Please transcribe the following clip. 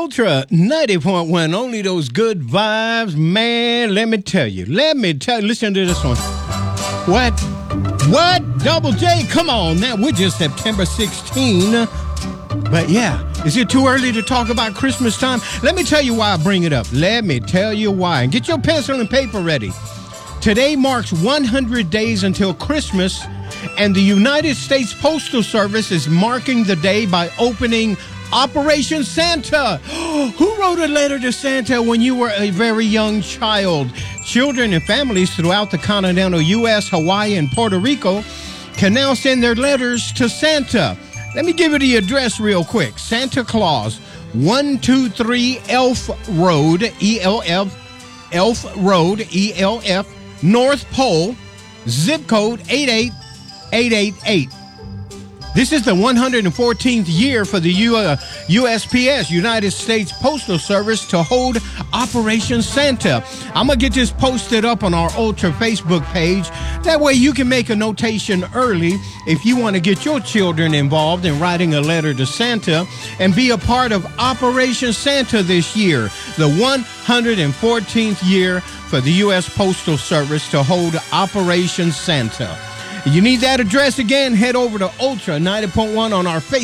Ultra 90.1, only those good vibes, man. Let me tell you, listen to this one. What? Double J, come on now, we're just September 16. But yeah, is it too early to talk about Christmas time? Let me tell you why I bring it up. Let me tell you why. And get your pencil and paper ready. Today marks 100 days until Christmas, and the United States Postal Service is marking the day by opening Operation Santa. Who wrote a letter to Santa when you were a very young child? Children and families throughout the continental U.S., Hawaii, and Puerto Rico can now send their letters to Santa. Let me give you the address real quick. Santa Claus, 123 Elf Road, Elf Road, North Pole, zip code 88888. This is the 114th year for the USPS, United States Postal Service, to hold Operation Santa. I'm going to get this posted up on our Ultra Facebook page. That way you can make a notation early if you want to get your children involved in writing a letter to Santa and be a part of Operation Santa this year, the 114th year for the U.S. Postal Service to hold Operation Santa. You need that address again, head over to Ultra 90.1 on our Facebook.